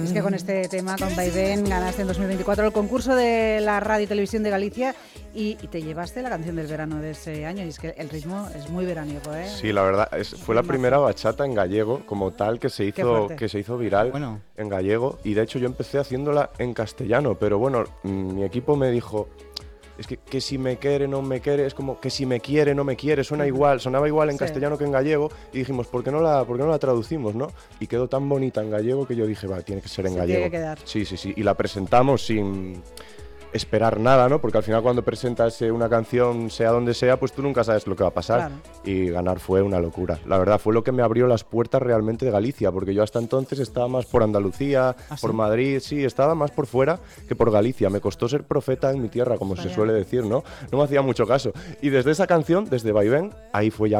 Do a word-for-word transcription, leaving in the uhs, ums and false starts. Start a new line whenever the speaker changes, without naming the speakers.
Es que con este tema, con Vaivén, ganaste en dos mil veinticuatro el concurso de la Radio y Televisión de Galicia y, y te llevaste la canción del verano de ese año. Y es que el ritmo es muy veraniego, ¿eh?
Sí, la verdad, es, fue la primera bachata en gallego como tal que se hizo, que se hizo viral bueno. en gallego. Y de hecho yo empecé haciéndola en castellano, pero bueno, mi equipo me dijo... Es que, que si me quiere, no me quiere, es como que si me quiere, no me quiere, suena igual, sonaba igual en sí. castellano que en gallego y dijimos, ¿por qué no la, por qué no la traducimos, no? Y quedó tan bonita en gallego que yo dije, va, tiene que ser en
Se
gallego.
Tiene que quedar.
Sí, sí, sí, y la presentamos sin esperar nada, ¿no? Porque al final cuando presentas una canción, sea donde sea, pues tú nunca sabes lo que va a pasar. Claro. Y ganar fue una locura. La verdad, fue lo que me abrió las puertas realmente de Galicia, porque yo hasta entonces estaba más por Andalucía, ¿Ah, por sí? Madrid, sí, estaba más por fuera que por Galicia. Me costó ser profeta en mi tierra, como Vaya. se suele decir, ¿no? No me hacía mucho caso. Y desde esa canción, desde Vaivén, ahí fue ya